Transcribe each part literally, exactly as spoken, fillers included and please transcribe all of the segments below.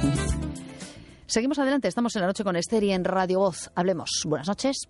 Seguimos adelante, estamos en La Noche con Esther y en Radio Voz. Hablemos. Buenas noches.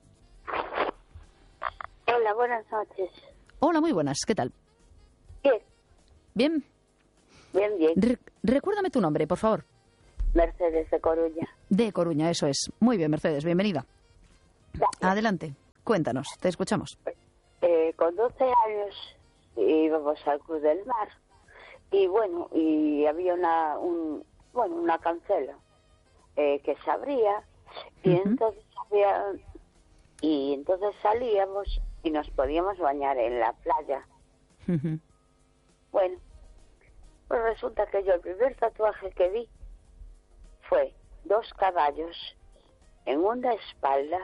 Hola, buenas noches. Hola, muy buenas. ¿Qué tal? Bien. ¿Bien? Bien, bien. Re- recuérdame tu nombre, por favor. Mercedes de Coruña. De Coruña, eso es. Muy bien, Mercedes, bienvenida. Gracias. Adelante, cuéntanos, te escuchamos. Eh, con doce años íbamos al Cruz del Mar y bueno, y había una, un, bueno, una cancela eh, que se abría y Ujú. entonces había, y entonces salíamos y nos podíamos bañar en la playa. Ujú. Bueno, pues resulta que yo el primer tatuaje que vi fue dos caballos en una espalda,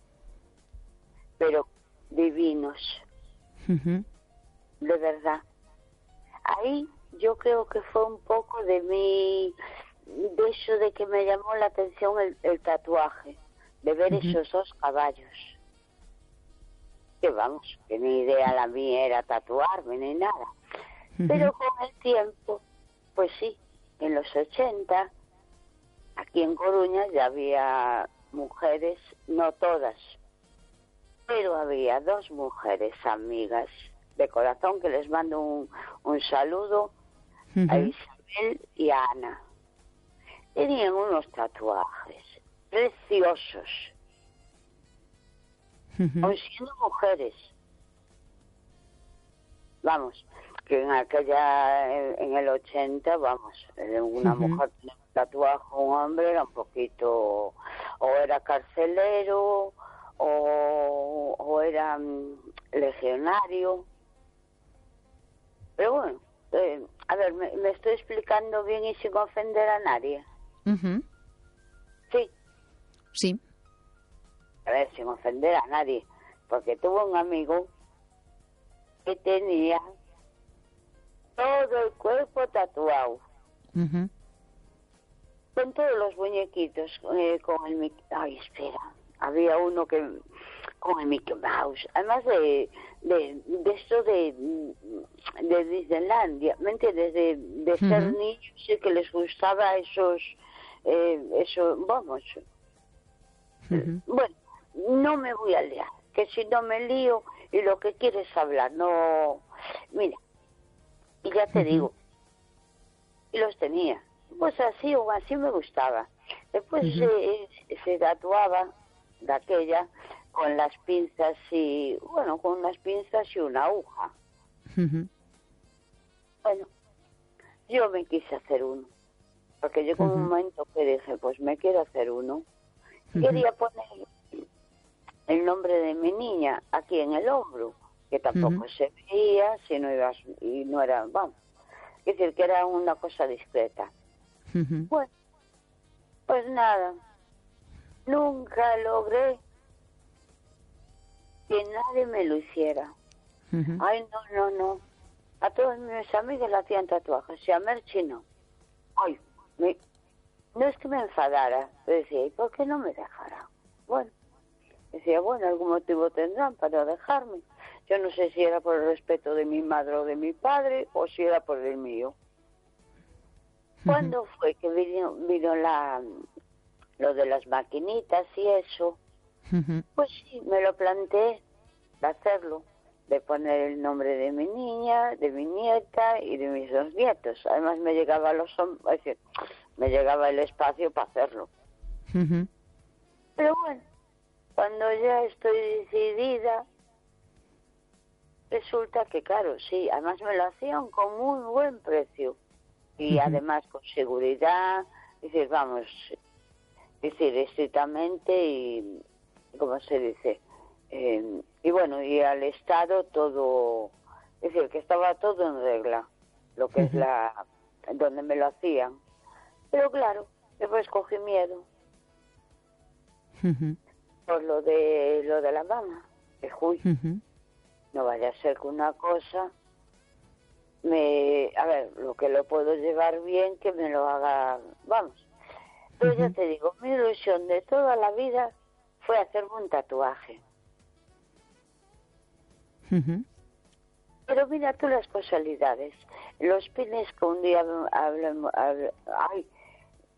pero divinos, Ujú. de verdad. Ahí yo creo que fue un poco de mi, de eso de que me llamó la atención el, el tatuaje, de ver Ujú. esos dos caballos. Que vamos, que ni idea la mía era tatuarme ni nada. Ujú. Pero con el tiempo, pues sí, en los ochenta, aquí en Coruña ya había mujeres, no todas, pero había dos mujeres amigas de corazón que les mando un, un saludo a Ujú. Isabel y a Ana. Tenían unos tatuajes preciosos, Ujú. aun siendo mujeres. Vamos, que en aquella, en, en el ochenta, vamos, una Ujú. mujer tenía un tatuaje, un hombre era un poquito, o era carcelero, o, o era mm, legionario. Pero bueno, eh, a ver, me, me estoy explicando bien y sin ofender a nadie. Ujú. Sí, Sí. a ver, sin ofender a nadie, porque tuve un amigo que tenía todo el cuerpo tatuado, Ujú. con todos los muñequitos, eh, con el Mickey... Ay, espera, había uno que con el Mickey Mouse, además de de, de esto de, de Disneylandia, ¿me entiendes? De, de ser Ujú. niños y que les gustaba esos, eh, eso, vamos, Ujú. bueno, no me voy a liar, que si no me lío y lo que quieres hablar, no, mira, y ya te Ujú. digo, y los tenía, pues así o así me gustaba. Después Ujú. se, se tatuaba de aquella con las pinzas y, bueno, con unas pinzas y una aguja. Ujú. Bueno, yo me quise hacer uno, porque llegó un Ujú. momento que dije, pues me quiero hacer uno. Ujú. Quería poner el nombre de mi niña aquí en el hombro, que tampoco Ujú. se veía, si no ibas, y no era, vamos, es decir, que era una cosa discreta. Ujú. Bueno, pues nada, nunca logré que nadie me lo hiciera. Ujú. Ay, no, no, no. A todos mis amigos le hacían tatuajes, y a Merchi no. Ay, me, no es que me enfadara, pero decía, ¿y por qué no me dejará? Bueno, decía, bueno, algún motivo tendrán para dejarme. Yo no sé si era por el respeto de mi madre o de mi padre, o si era por el mío. ¿Cuándo fue que vino, vino la, lo de las maquinitas y eso? Ujú. Pues sí, me lo planteé de hacerlo, de poner el nombre de mi niña, de mi nieta y de mis dos nietos. Además me llegaba los hom- es decir, me llegaba el espacio para hacerlo. Ujú. Pero bueno, cuando ya estoy decidida, resulta que claro, sí, además me lo hacían con muy buen precio y Ujú. además con seguridad, es decir, vamos, es decir, estrictamente y, ¿cómo se dice? Eh, y bueno, y al Estado todo, es decir, que estaba todo en regla, lo que es Ujú. la, donde me lo hacían. Pero claro, después cogí miedo Ujú. por lo de lo de la mama, que uy, Ujú. no vaya a ser que una cosa me, a ver, lo que lo puedo llevar bien, que me lo haga, vamos. Pero ya Ujú. te digo, mi ilusión de toda la vida fue hacerme un tatuaje. Ujú. Pero mira tú las casualidades. Los pines que un día hablamos, ay,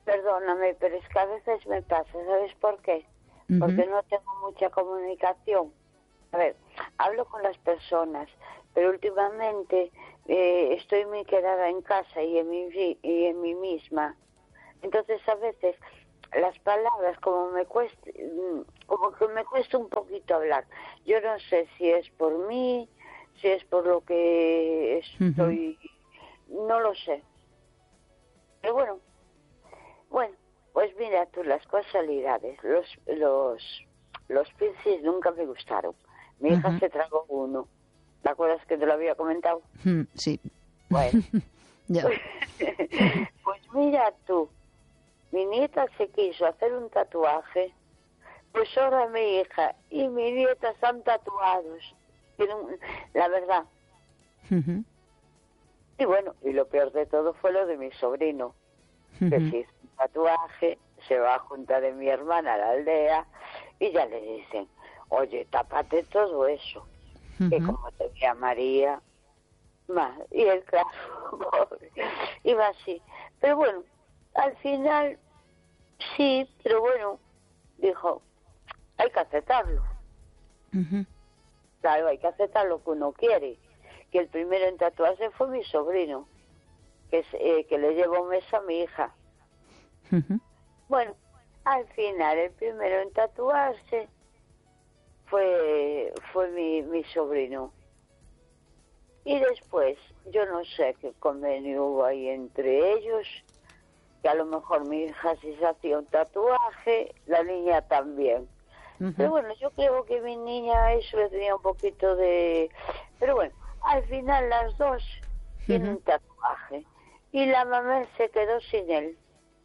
Perdóname, pero es que a veces me pasa, ¿sabes por qué? Uh-huh. Porque no tengo mucha comunicación. A ver, hablo con las personas, pero últimamente eh, estoy muy quedada en casa y en mí, y en mí misma. Entonces a veces las palabras como me cuesta, como que me cuesta un poquito hablar. Yo no sé si es por mí, si es por lo que estoy, uh-huh. no lo sé. Pero bueno, bueno, pues mira tú, las casualidades, los los los piercings nunca me gustaron. Mi hija uh-huh. se tragó uno. ¿Te acuerdas que te lo había comentado? Mm, sí. Bueno. Ya. Pues, pues mira tú, mi nieta se quiso hacer un tatuaje, pues ahora mi hija y mi nieta están tatuados. La verdad. Uh-huh. Y bueno, y lo peor de todo fue lo de mi sobrino, uh-huh. que se hizo un tatuaje, se va a juntar de mi hermana a la aldea y ya le dicen, oye, tápate todo eso, uh-huh. que como te veía María, más. Y él, claro, pobre, iba así. Pero bueno, al final, sí, pero bueno, dijo, hay que aceptarlo. Uh-huh. Claro, hay que aceptar lo que uno quiere. Que el primero en tatuarse fue mi sobrino, que, es, eh, que le lleva un mes a mi hija. Uh-huh. Bueno, al final el primero en tatuarse fue fue mi, mi sobrino. Y después, yo no sé qué convenio hubo ahí entre ellos, que a lo mejor mi hija sí se hacía un tatuaje, la niña también. Uh-huh. Pero bueno, yo creo que mi niña eso le tenía un poquito de... Pero bueno, al final las dos uh-huh. tienen un tatuaje. Y la mamá se quedó sin él.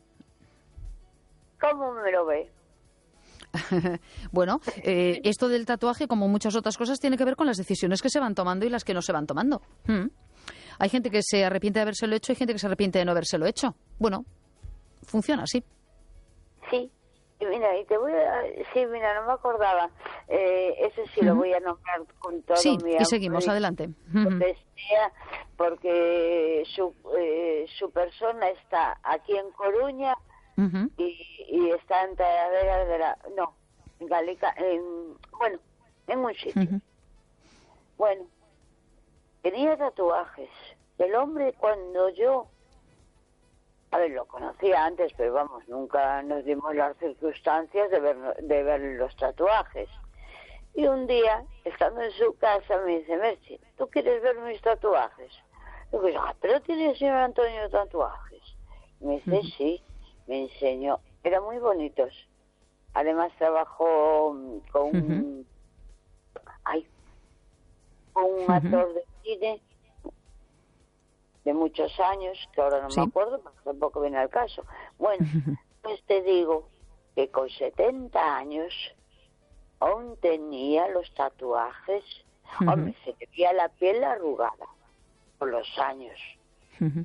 ¿Cómo me lo ve? Bueno, eh, esto del tatuaje, como muchas otras cosas, tiene que ver con las decisiones que se van tomando y las que no se van tomando. Mm. Hay gente que se arrepiente de habérselo hecho y gente que se arrepiente de no habérselo hecho. Bueno, funciona así. Sí, y mira, y te voy a... Sí, mira, no me acordaba. Eh, ese sí uh-huh. lo voy a nombrar con todo sí, mi amor. Sí, y seguimos, adelante. Uh-huh. Porque su, eh, su persona está aquí en Coruña. Uh-huh. y, y está en Talavera de la... No, en Galica, en, bueno, en un sitio. Uh-huh. Bueno, tenía tatuajes. El hombre, cuando yo... A ver, lo conocía antes, pero vamos, nunca nos dimos las circunstancias de ver, de ver los tatuajes. Y un día, estando en su casa, me dice, Merchi, ¿tú quieres ver mis tatuajes? Y yo digo, ah, pero tiene el señor Antonio tatuajes. Y me dice, uh-huh. sí. Me enseñó, eran muy bonitos. Además trabajó con un, uh-huh. ay, con un uh-huh. actor de cine de muchos años, que ahora no ¿Sí? me acuerdo, pero tampoco viene al caso. Bueno, uh-huh. pues te digo que con setenta años aún tenía los tatuajes. Uh-huh. Hombre, se le veía la piel arrugada por los años. Uh-huh.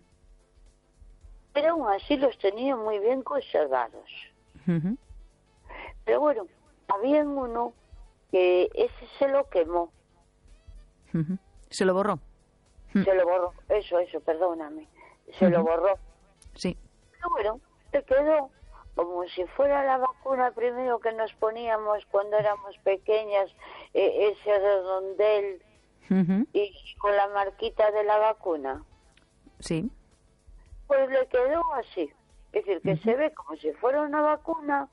Pero aún así los tenía muy bien conservados. Uh-huh. Pero bueno, había uno que ese se lo quemó. Uh-huh. ¿Se lo borró? Uh-huh. Se lo borró, eso, eso, perdóname. Se uh-huh. lo borró. Sí. Pero bueno, se quedó como si fuera la vacuna primero que nos poníamos cuando éramos pequeñas, eh, ese redondel uh-huh. y con la marquita de la vacuna. Sí. Pues le quedó así, es decir, que uh-huh. se ve como si fuera una vacuna,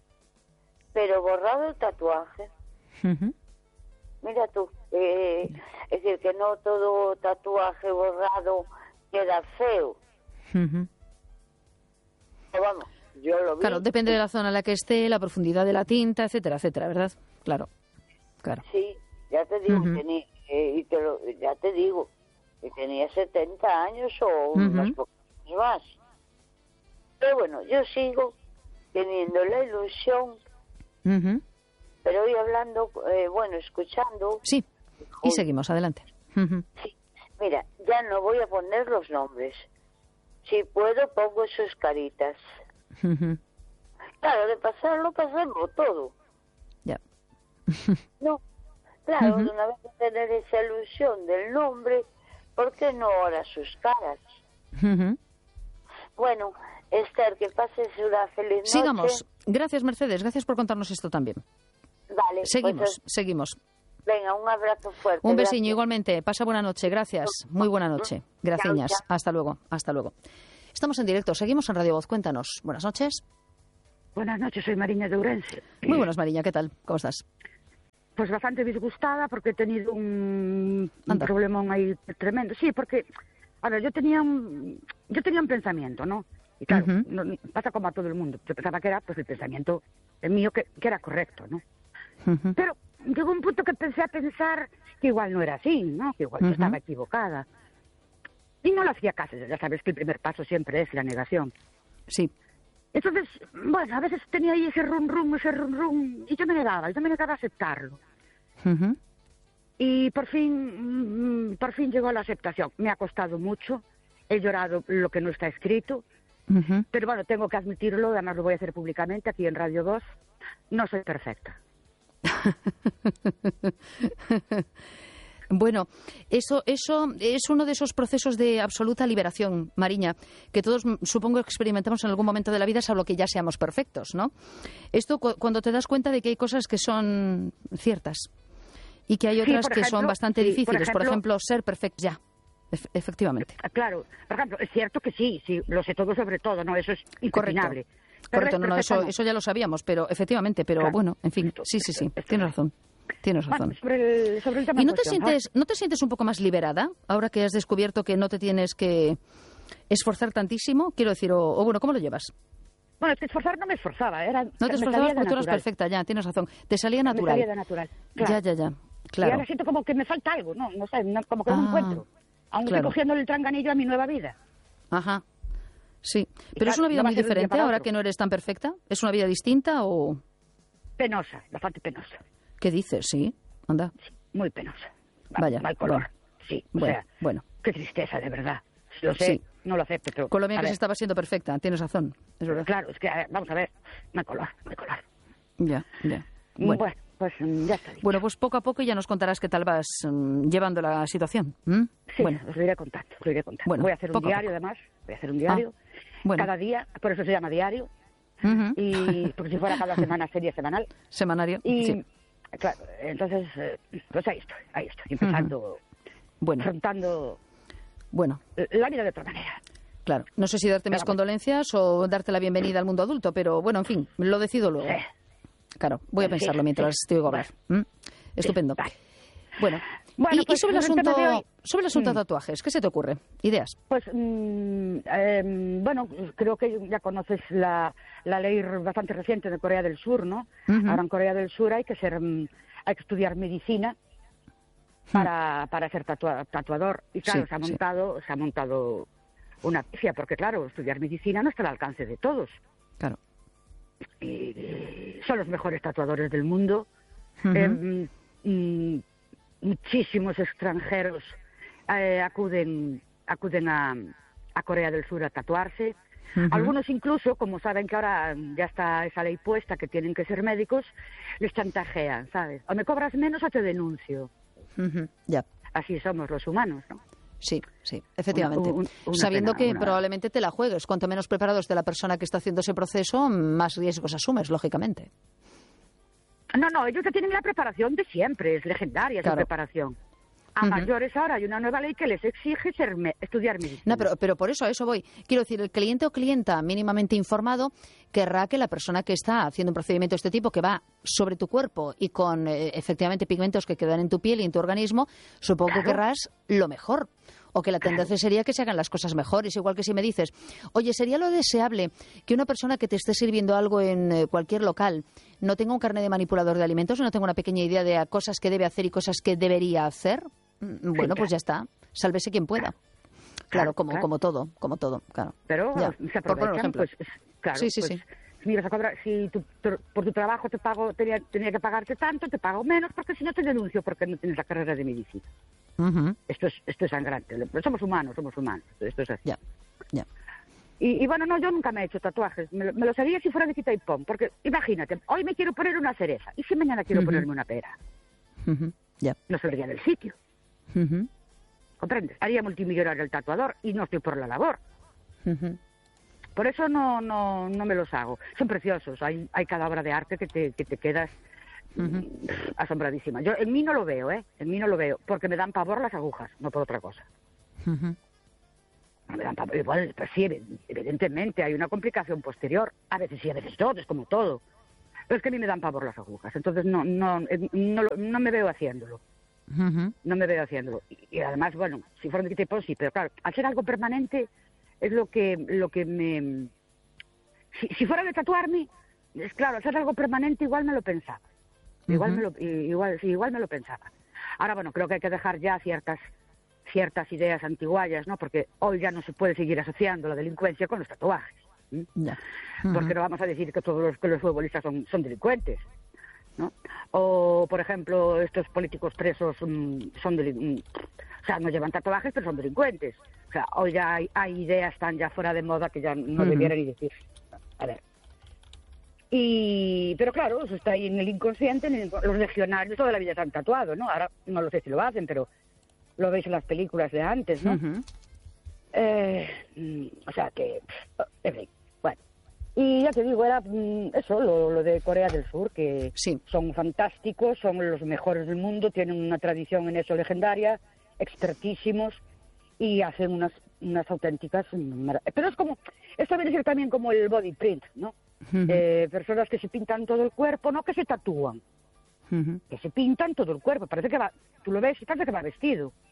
pero borrado el tatuaje. Uh-huh. Mira tú, eh, es decir, que no todo tatuaje borrado queda feo. Uh-huh. Pero vamos, yo lo vi. Claro, depende de la zona en la que esté, la profundidad de la tinta, etcétera, etcétera, ¿verdad? Claro, claro. Sí, ya te digo, uh-huh. tenía, eh, y te lo, ya te digo, que tenía setenta años o uh-huh. unos pocos más. Pero bueno, yo sigo teniendo la ilusión, uh-huh. pero hoy hablando, eh, bueno, escuchando. Sí, y hoy, seguimos, adelante. Uh-huh. Sí, mira, ya no voy a poner los nombres. Si puedo, pongo sus caritas. Uh-huh. Claro, de pasarlo, pasarlo todo. Ya. No, claro, uh-huh. de una vez tener esa ilusión del nombre, ¿por qué no ahora sus caras? Uh-huh. Bueno, Esther, que pases una feliz noche. Sigamos. Gracias, Mercedes. Gracias por contarnos esto también. Vale. Seguimos, pues, seguimos. Venga, un abrazo fuerte. Un besiño gracias. igualmente. Pasa buena noche. Gracias. Muy buena noche. Gracias. Chao, chao. Hasta luego. Hasta luego. Estamos en directo. Seguimos en Radio Voz. Cuéntanos. Buenas noches. Buenas noches, soy Mariña de Ourense. Muy buenas, Mariña. ¿Qué tal? ¿Cómo estás? Pues bastante disgustada porque he tenido un, un Anda. problemón ahí tremendo. Sí, porque, a ver, yo tenía un, yo tenía un pensamiento, ¿no? Y claro, Ujú. no- pasa como a todo el mundo. Yo pensaba que era pues el pensamiento el mío que, que era correcto, ¿no? Ujú. Pero llegó un punto que empecé a pensar que igual no era así, ¿no? Que igual yo Ujú. estaba equivocada. Y no lo hacía caso. Ya sabes que el primer paso siempre es la negación. Sí. Entonces, bueno, a veces tenía ahí ese rum rum, ese rum rum, y yo me negaba, yo me negaba a aceptarlo. Ujú. Y por fin, mm, por fin llegó la aceptación. Me ha costado mucho, he llorado lo que no está escrito, Ujú. pero bueno, tengo que admitirlo, además lo voy a hacer públicamente aquí en Radio dos, no soy perfecta. Bueno, eso, eso es uno de esos procesos de absoluta liberación, Mariña, que todos mm, supongo experimentamos en algún momento de la vida, salvo que ya seamos perfectos, ¿no? Esto cu- cuando te das cuenta de que hay cosas que son ciertas y que hay Sí, otras por que son ejemplo, bastante sí, por difíciles. Por ejemplo, ejemplo- ser perfecto ya. Ef- efectivamente. Ah, Claro, por ejemplo, es cierto que sí, sí, lo sé todo sobre todo, no, eso es impepinable. Pero Correcto, es no, no, eso, perfecta, no. eso ya lo sabíamos, pero efectivamente, pero Claro. bueno, en fin, Esto- sí, sí, sí, esto- esto- tienes razón, tienes razón. Bueno, sobre el, sobre el tema ¿Y en no te cuestión, sientes, no te sientes un poco más liberada ahora que has descubierto que no te tienes que esforzar tantísimo? Quiero decir, o, o bueno, ¿cómo lo llevas? Bueno, es que esforzar no me esforzaba, era, No te me esforzabas salía de porque tú eras natural. perfecta, ya, tienes razón. Te salía Me natural. salía de natural. Claro. Ya, ya, ya. Y Claro. ahora siento como que me falta algo, no, no sé, no- como que no Ah, me encuentro. Aún claro. estoy cogiendo el tranganillo a mi nueva vida. Ajá. Sí. Pero claro, es una vida no va a muy ser de un día diferente para ahora otro. que no eres tan perfecta. ¿Es una vida distinta o Penosa, bastante penosa. qué dices? Sí. Anda. Sí, muy penosa. Va- Vaya, Mal color. bueno. Sí, o Bueno, sea, bueno. qué tristeza, de verdad. Lo sé, Sí. no lo acepto, pero... Con lo bien a que se ver, estaba siendo perfecta, tienes razón. Es verdad. Claro, es que, a ver, vamos a ver, mal color, mal color. Ya, ya. Bueno, Bueno. pues mm, ya está dicho. Bueno, pues poco a poco ya nos contarás qué tal vas mm, llevando la situación. ¿m? Sí, Bueno, os lo iré contando, os lo iré contando. Bueno, voy a hacer un poco a diario, poco. además, voy a hacer un diario. bueno. Cada día, por eso se llama diario. Ujú. Y porque si fuera cada semana sería semanal. Semanario. Y, Sí. claro, entonces, eh, pues ahí estoy, ahí estoy, empezando, Bueno, afrontando bueno, la vida de otra manera. claro. No sé si darte mis Pero bueno. condolencias o darte la bienvenida al mundo adulto, pero bueno, en fin, lo decido luego. Sí. Claro, voy a Sí, pensarlo sí. mientras te oigo hablar. ¿m? Estupendo. vale. Bueno, Bueno, y, y pues, sobre el sobre el tema asunto, de hoy. sobre el asunto Mm. de tatuajes, ¿qué se te ocurre? Ideas. Pues, mm, eh, bueno, creo que ya conoces la, la ley bastante reciente de Corea del Sur, ¿no? Ujú. Ahora en Corea del Sur hay que ser, mm, hay que estudiar medicina para, para ser tatua- tatuador. Y claro, Sí, se ha sí. montado, se ha montado una pifia, porque claro, estudiar medicina no está al alcance de todos. Claro. Y, eh, son los mejores tatuadores del mundo. Ujú. Eh, mm, mm, muchísimos extranjeros eh, acuden acuden a, a Corea del Sur a tatuarse. Ujú. Algunos incluso, como saben que ahora ya está esa ley puesta que tienen que ser médicos, les chantajean, ¿sabes? O me cobras menos o te denuncio. Ujú. Ya. Así somos los humanos, ¿no? Sí, sí, efectivamente. un- una Sabiendo pena, que una- probablemente te la juegues. Cuanto menos preparado esté la persona que está haciendo ese proceso, más riesgos asumes, lógicamente. No, no, ellos ya tienen la preparación de siempre, es legendaria Claro. esa preparación. A Ujú. mayores ahora hay una nueva ley que les exige ser me- estudiar medicina. No, pero, pero por eso, a eso voy. Quiero decir, el cliente o clienta mínimamente informado querrá que la persona que está haciendo un procedimiento de este tipo, que va sobre tu cuerpo y con eh, efectivamente pigmentos que quedan en tu piel y en tu organismo, supongo que Claro. querrás lo mejor. O que la tendencia sería que se hagan las cosas mejores. Igual que si me dices, oye, ¿sería lo deseable que una persona que te esté sirviendo algo en eh, cualquier local no tenga un carnet de manipulador de alimentos y no tenga una pequeña idea de cosas que debe hacer y cosas que debería hacer? Mm, Bueno, pues ya está. Sálvese quien pueda. Claro, Claro, como, claro. como todo, como todo, claro. Pero Ya, se por poner un aprovechan, ejemplo. pues, claro, Sí, sí, pues, sí. mira, a cobrar- si tu- tu- por tu trabajo te pago, tenía, tenía que pagarte tanto, te pago menos, porque si no te denuncio porque no tienes la carrera de medicina. Ujú. Esto es, esto es sangrante. Pero somos humanos, somos humanos. Esto es así. Ya, ya. Y, y bueno, no, yo nunca me he hecho tatuajes. Me, lo- me los haría si fuera de quita y pon. Porque imagínate, hoy me quiero poner una cereza. ¿Y si mañana quiero Ujú. ponerme una pera? Ujú. Ya. No saldría del sitio. Ujú. ¿Comprendes? Haría multimillonario el tatuador y no estoy por la labor. Ujú. Por eso no, no, no me los hago. Son preciosos. Hay, hay cada obra de arte que te, que te quedas uh-huh. asombradísima. Yo en mí no lo veo, ¿eh? En mí no lo veo, porque me dan pavor las agujas, no por otra cosa. Uh-huh. No me dan pavor. Igual, pues sí, evidentemente hay una complicación posterior. A veces sí, a veces no, es como todo. Pero es que a mí me dan pavor las agujas. Entonces no, no, no, no me veo haciéndolo. Uh-huh. No me veo haciéndolo. Y, y además, bueno, si fuera de tipo sí, pero claro, al ser algo permanente es lo que, lo que me... Si, si fuera de tatuarme, es claro, al ser algo permanente igual me lo pensaba. Igual, uh-huh. me lo, igual, sí, igual me lo pensaba. Ahora, bueno, creo que hay que dejar ya ciertas ciertas ideas antiguallas, ¿no? Porque hoy ya no se puede seguir asociando la delincuencia con los tatuajes. ¿sí? Yeah. Uh-huh. Porque no vamos a decir que todos los, que los futbolistas son, son delincuentes, ¿no? O, por ejemplo, estos políticos presos um, son delincuentes. O sea, no llevan tatuajes, pero son delincuentes. O sea, hoy ya hay, hay ideas tan ya fuera de moda que ya no uh-huh. debieran ni decir. A ver. Y, pero claro, eso está ahí en el inconsciente, en el, los legionarios toda la vida están tatuados, ¿no? Ahora no lo sé si lo hacen, pero lo veis en las películas de antes, ¿no? Uh-huh. Eh, o sea que, en fin, bueno. Y ya te digo, era eso, lo, lo de Corea del Sur, que sí. son fantásticos, son los mejores del mundo, tienen una tradición en eso legendaria, expertísimos, y hacen unas, unas auténticas... Pero es como, esto viene a ser también como el body print, ¿no? Uh-huh. Eh, personas que se pintan todo el cuerpo, no que se tatúan, uh-huh. que se pintan todo el cuerpo, parece que va, tú lo ves y parece que va vestido.